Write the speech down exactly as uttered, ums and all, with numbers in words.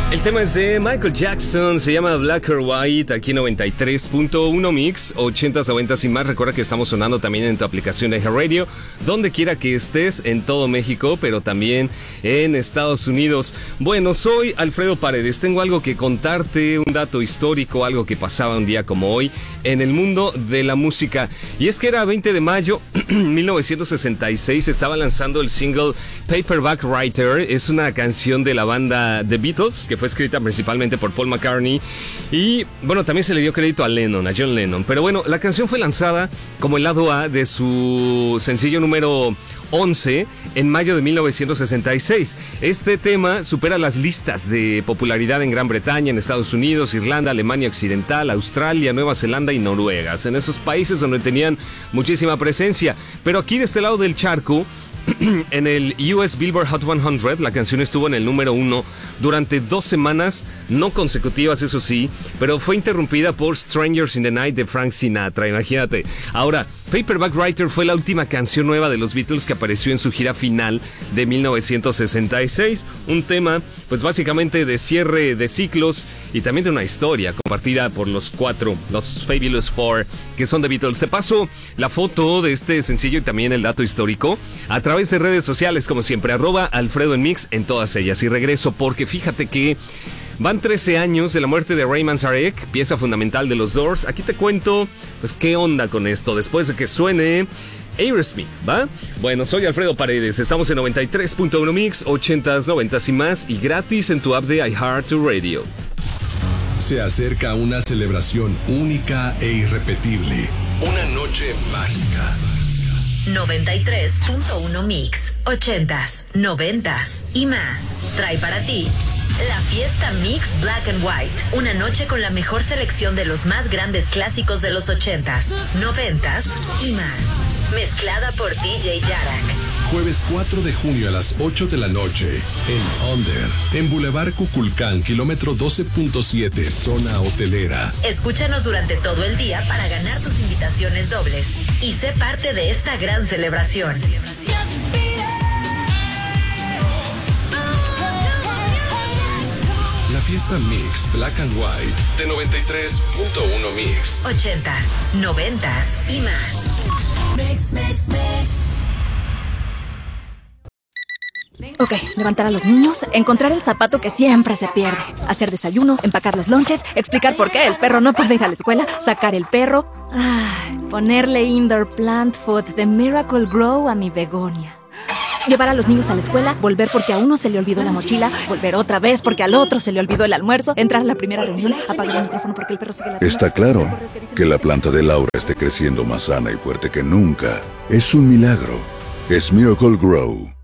El tema es de Michael Jackson, se llama Black or White, aquí noventa y tres punto uno Mix, ochentas, noventas y más. Recuerda que estamos sonando también en tu aplicación de iHeartRadio, donde quiera que estés, en todo México, pero también en Estados Unidos. Bueno, soy Alfredo Paredes, tengo algo que contarte, un dato histórico, algo que pasaba un día como hoy en el mundo de la música. Y es que era veinte de mayo de mil novecientos sesenta y seis, estaba lanzando el single Paperback Writer. Es una canción de la banda The Beatles, que fue escrita principalmente por Paul McCartney y, bueno, también se le dio crédito a Lennon, a John Lennon. Pero bueno, la canción fue lanzada como el lado A de su sencillo número once en mayo de mil novecientos sesenta y seis. Este tema supera las listas de popularidad en Gran Bretaña, en Estados Unidos, Irlanda, Alemania Occidental, Australia, Nueva Zelanda y Noruega, en esos países donde tenían muchísima presencia. Pero aquí de este lado del charco, en el U S Billboard Hot cien, la canción estuvo en el número uno durante dos semanas, no consecutivas, eso sí, pero fue interrumpida por Strangers in the Night de Frank Sinatra, imagínate. Ahora, Paperback Writer fue la última canción nueva de los Beatles que apareció en su gira final de mil novecientos sesenta y seis, un tema, pues básicamente de cierre de ciclos y también de una historia compartida por los cuatro, los Fabulous Four, que son The Beatles. Te paso la foto de este sencillo y también el dato histórico a través de redes sociales, como siempre, arroba Alfredo en Mix en todas ellas. Y regreso porque fíjate que van trece años de la muerte de Ray Manzarek, pieza fundamental de los Doors. Aquí te cuento, pues, qué onda con esto, después de que suene Aerosmith, ¿va? Bueno, soy Alfredo Paredes, estamos en noventa y tres punto uno Mix, ochentas, noventas y más, y gratis en tu app de iHeartRadio. Se acerca una celebración única e irrepetible. Una noche mágica. noventa y tres punto uno Mix, ochentas, noventas y más. Trae para ti la fiesta Mix Black and White. Una noche con la mejor selección de los más grandes clásicos de los ochentas, noventas y más. Mezclada por D J Yarak. Jueves cuatro de junio a las ocho de la noche en Under, en Boulevard Cuculcán, kilómetro doce punto siete, zona hotelera. Escúchanos durante todo el día para ganar tus invitaciones dobles y sé parte de esta gran celebración. La fiesta Mix Black and White de noventa y tres punto uno Mix. Ochentas, noventas y más. Mix, mix, mix. Ok, levantar a los niños, encontrar el zapato que siempre se pierde, hacer desayuno, empacar los lonches, explicar por qué el perro no puede ir a la escuela, sacar el perro, ay, ponerle indoor plant food de Miracle Grow a mi begonia. Llevar a los niños a la escuela, volver porque a uno se le olvidó la mochila, volver otra vez porque al otro se le olvidó el almuerzo, entrar a la primera reunión, apagar el micrófono porque el perro sigue latiendo. Está claro que la planta de Laura esté creciendo más sana y fuerte que nunca. Es un milagro. Es Miracle Grow.